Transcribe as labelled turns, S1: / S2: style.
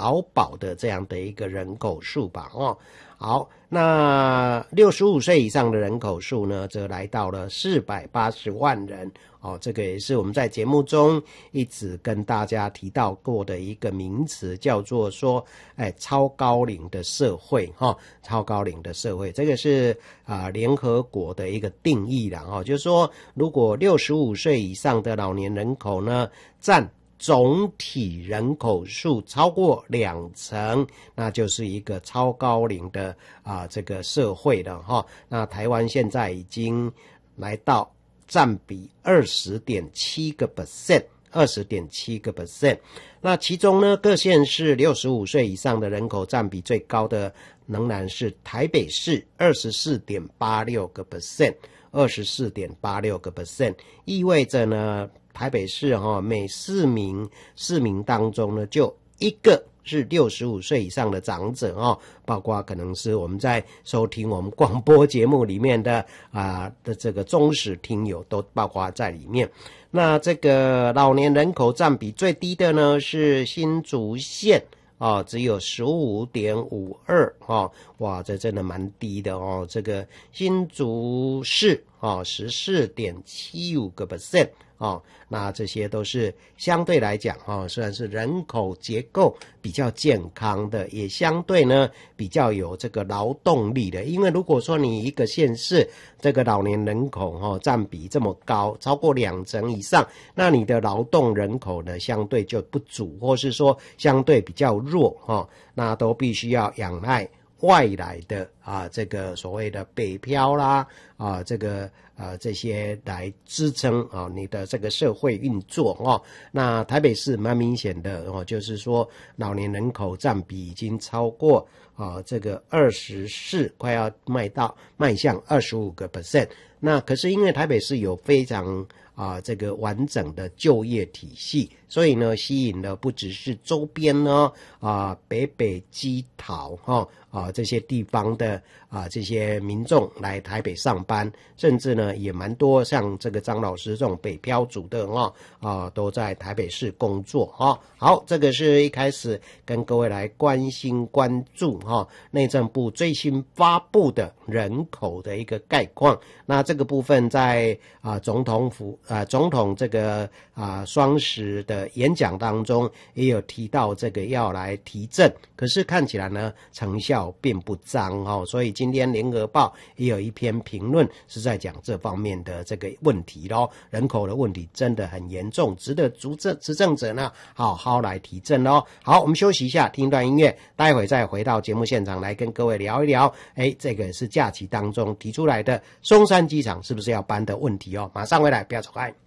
S1: 劳保的这样的一个人口数吧好，那65岁以上的人口数呢，则来到了480万人这个也是我们在节目中一直跟大家提到过的一个名词，叫做说超高龄的社会超高龄的社会，这个是联合国的一个定义啦就是说如果65岁以上的老年人口呢占总体人口数超过20%，那就是一个超高龄的这个社会了那台湾现在已经来到占比 20.7%，那其中呢各县市65岁以上的人口占比最高的仍然是台北市 24.86%，意味着呢台北市每4名市民当中呢就一个是65岁以上的长者包括可能是我们在收听我们广播节目里面的这个忠实听友都包括在里面。那这个老年人口占比最低的呢是新竹县只有 15.52 哇，这真的蛮低的这个新竹市14.75% 那这些都是相对来讲虽然是人口结构比较健康的，也相对呢比较有这个劳动力的。因为如果说你一个县市这个老年人口占比这么高，超过20%以上，那你的劳动人口呢相对就不足，或是说相对比较弱那都必须要仰赖外来的这个所谓的北漂啦这个这些来支撑你的这个社会运作那台北市蛮明显的就是说老年人口占比已经超过这个24%，快要迈向25%。那可是因为台北市有非常这个完整的就业体系，所以呢吸引了不只是周边呢北基桃这些地方的这些民众来台北上班，甚至呢也蛮多像这个张老师这种北漂族的都在台北市工作好，这个是一开始跟各位来关注内政部最新发布的人口的一个概况。那这个部分在总统这个双十的演讲当中也有提到这个要来提振，可是看起来呢成效并不彰所以今天联合报也有一篇评论是在讲这方面的这个问题咯，人口的问题真的很严重，值得执政者呢好好来提振咯。好，我们休息一下，听一段音乐，待会再回到节目现场来跟各位聊一聊这个是假期当中提出来的松山机场是不是要搬的问题马上回来，不要走开。